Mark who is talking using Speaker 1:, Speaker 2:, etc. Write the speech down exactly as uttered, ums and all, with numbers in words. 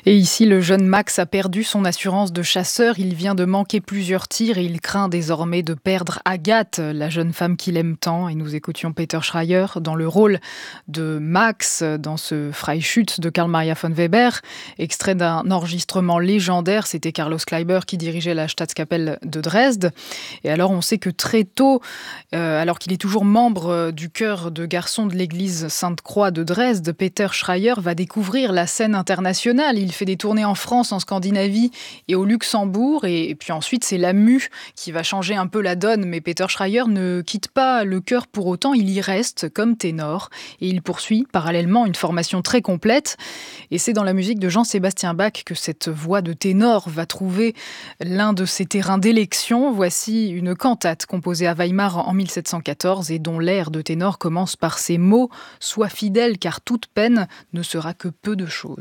Speaker 1: Et ici, le jeune Max a perdu son assurance de chasseur. Il vient de manquer plusieurs tirs et il craint désormais de perdre Agathe, la jeune femme qu'il aime tant. Et nous écoutions Peter Schreier dans le rôle de Max dans ce Freischütz de Karl Maria von Weber, extrait d'un enregistrement légendaire. C'était Carlos Kleiber qui dirigeait la Staatskapelle de Dresde. Et alors, on sait que très tôt, euh, alors qu'il est toujours membre du chœur de garçons de l'église Sainte-Croix de Dresde, Peter Schreier va découvrir la scène internationale. Il fait des tournées en France, en Scandinavie et au Luxembourg. Et, et puis ensuite, c'est la mue qui va changer un peu la donne. Mais Peter Schreier ne quitte pas le chœur pour autant. Il y reste comme ténor. Et il poursuit parallèlement une formation très complète. Et c'est dans la musique de Jean-Sébastien Bach que cette voix de ténor va trouver l'un de ses terrains d'élection. Voici une cantate composée à Weimar en mille sept cent quatorze et dont l'air de ténor commence par ces mots « Sois fidèle car toute peine ne sera que peu de choses ».